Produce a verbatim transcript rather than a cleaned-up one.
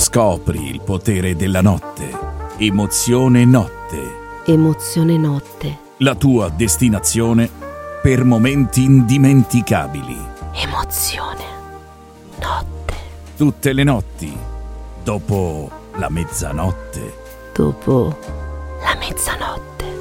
Scopri il potere della notte. Emozione Notte. Emozione Notte. La tua destinazione per momenti indimenticabili. Emozione Notte. Tutte le notti, dopo la mezzanotte. Dopo la mezzanotte.